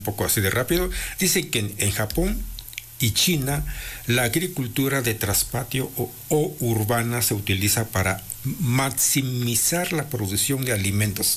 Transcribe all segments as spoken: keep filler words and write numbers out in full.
un poco así de rápido. Dice que en, en Japón y China la agricultura de traspatio o, o urbana se utiliza para maximizar la producción de alimentos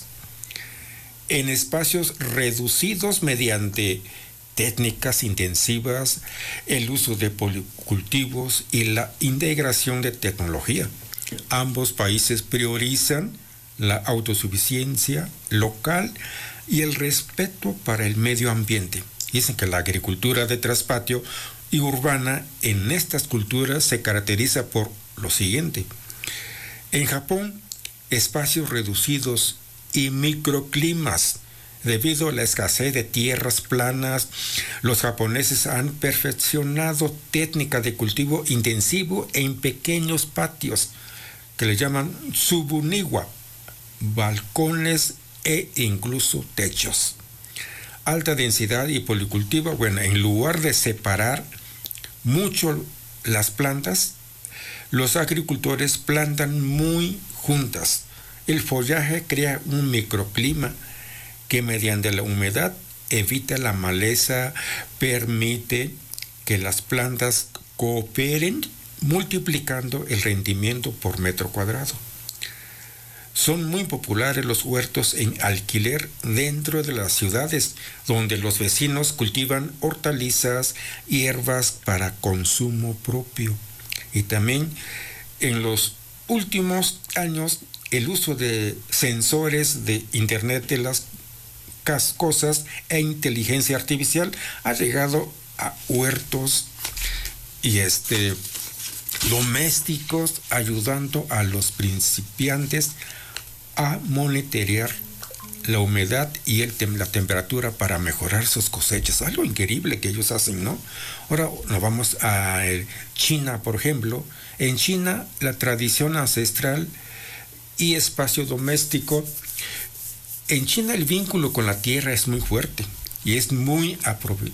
en espacios reducidos mediante técnicas intensivas, el uso de policultivos y la integración de tecnología. Ambos países priorizan la autosuficiencia local y el respeto para el medio ambiente. Dicen que la agricultura de traspatio y urbana en estas culturas se caracteriza por lo siguiente. En Japón, espacios reducidos y microclimas. Debido a la escasez de tierras planas, los japoneses han perfeccionado técnicas de cultivo intensivo en pequeños patios que le llaman tsubuniwa, balcones e incluso techos. Alta densidad y policultivo, bueno, en lugar de separar mucho las plantas, los agricultores plantan muy juntas. El follaje crea un microclima que mediante la humedad evita la maleza, permite que las plantas cooperen multiplicando el rendimiento por metro cuadrado. Son muy populares los huertos en alquiler dentro de las ciudades, donde los vecinos cultivan hortalizas, hierbas para consumo propio. Y también en los últimos años el uso de sensores de Internet de las cosas e inteligencia artificial ha llegado a huertos y este domésticos, ayudando a los principiantes a monitorear la humedad y el tem- la temperatura para mejorar sus cosechas. Algo increíble que ellos hacen, ¿no? Ahora nos vamos a China, por ejemplo. En China, la tradición ancestral y espacio doméstico. En China el vínculo con la tierra es muy fuerte y es muy aprove-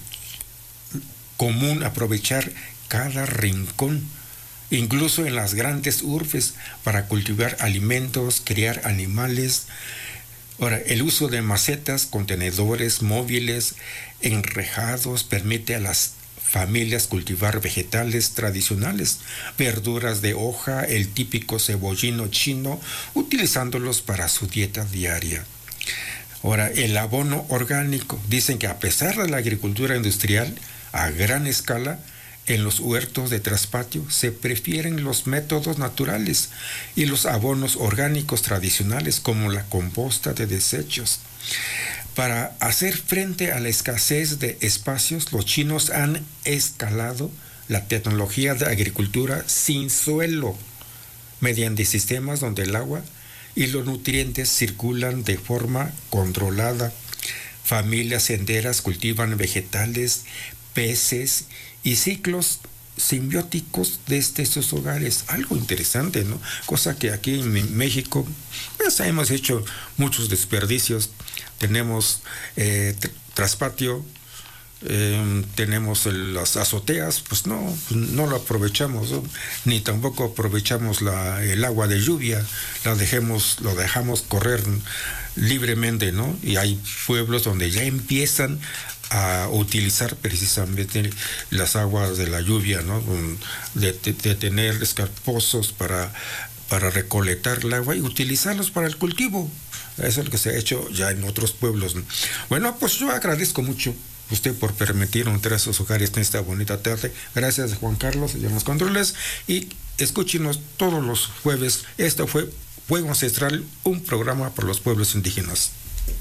común aprovechar cada rincón, incluso en las grandes urbes, para cultivar alimentos, criar animales. Ahora, el uso de macetas, contenedores móviles, enrejados, permite a las familias cultivar vegetales tradicionales, verduras de hoja, el típico cebollino chino, utilizándolos para su dieta diaria. Ahora, el abono orgánico. Dicen que a pesar de la agricultura industrial a gran escala, en los huertos de traspatio se prefieren los métodos naturales y los abonos orgánicos tradicionales como la composta de desechos. Para hacer frente a la escasez de espacios, los chinos han escalado la tecnología de agricultura sin suelo mediante sistemas donde el agua y los nutrientes circulan de forma controlada. Familias enteras cultivan vegetales, peces y ciclos simbióticos desde sus hogares. Algo interesante, ¿no? Cosa que aquí en México pues, hemos hecho muchos desperdicios. Tenemos eh, tr- traspatio, eh, tenemos el, las azoteas, pues no, no lo aprovechamos, ¿no? Ni tampoco aprovechamos la, el agua de lluvia, la dejemos, lo dejamos correr libremente, ¿no? Y hay pueblos donde ya empiezan a utilizar precisamente las aguas de la lluvia, ¿no? De, de, de tener escarpozos para, para recolectar el agua y utilizarlos para el cultivo. Eso es lo que se ha hecho ya en otros pueblos. Bueno, pues yo agradezco mucho a usted por permitirnos entrar a sus hogares en esta bonita tarde. Gracias, Juan Carlos, y a los controles. Y escúchenos todos los jueves. Esto fue Fuego Ancestral, un programa por los pueblos indígenas.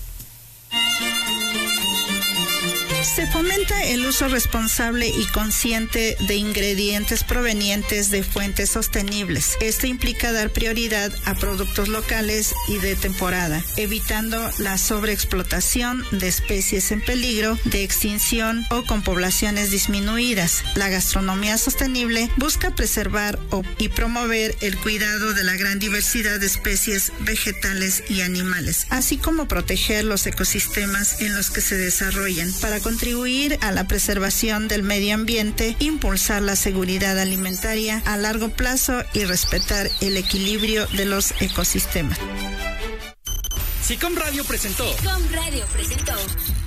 Se fomenta el uso responsable y consciente de ingredientes provenientes de fuentes sostenibles. Esto implica dar prioridad a productos locales y de temporada, evitando la sobreexplotación de especies en peligro de extinción o con poblaciones disminuidas. La gastronomía sostenible busca preservar y promover el cuidado de la gran diversidad de especies vegetales y animales, así como proteger los ecosistemas en los que se desarrollan para contribuir a la preservación del medio ambiente, impulsar la seguridad alimentaria a largo plazo y respetar el equilibrio de los ecosistemas. SICOM Radio presentó. SICOM Radio presentó.